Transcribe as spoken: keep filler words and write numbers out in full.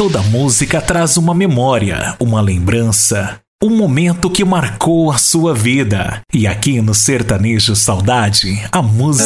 Toda música traz uma memória, uma lembrança, um momento que marcou a sua vida. E aqui no Sertanejo Saudade, a música